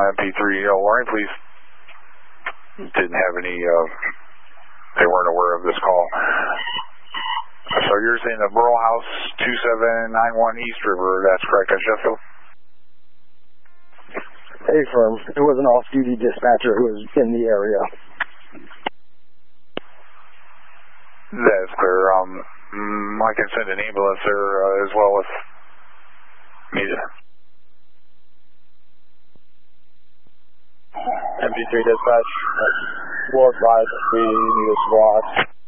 MP3, Lorraine, please. Didn't have any, they weren't aware of this call. So you're saying the Burl House 2791 East River, that's correct, Sheffield? Hey, firm. It was an off-duty dispatcher who was in the area. That's clear. I can send an ambulance there as well if needed. MP3 dispatch, we'll advise if we need a SWAT.